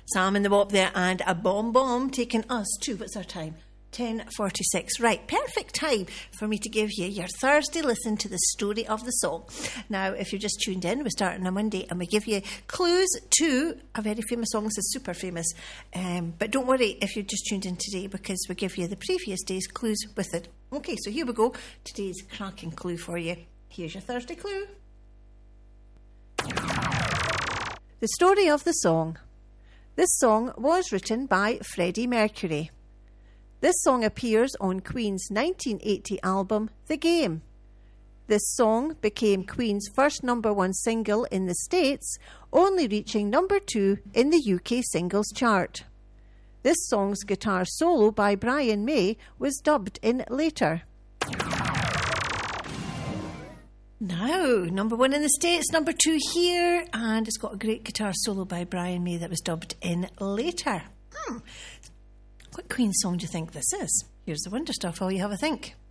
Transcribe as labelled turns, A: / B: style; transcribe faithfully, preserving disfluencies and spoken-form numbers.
A: Sam and the Wop there, and a bomb bomb taking us to, what's our time? ten forty-six. Right, perfect time for me to give you your Thursday listen to the story of the song. Now, if you're just tuned in, we start on a Monday and we give you clues to a very famous song. This is super famous. Um, but don't worry if you're just tuned in today, because we give you the previous day's clues with it. Okay, so here we go. Today's cracking clue for you. Here's your Thursday clue. The story of the song. This song was written by Freddie Mercury. This song appears on Queen's nineteen eighty album, The Game. This song became Queen's first number one single in the States, only reaching number two in the U K singles chart. This song's guitar solo by Brian May was dubbed in later. Now, number one in the States, number two here, and it's got a great guitar solo by Brian May that was dubbed in later. Hmm. What Queen song do you think this is? Here's the wonder stuff while you have a think.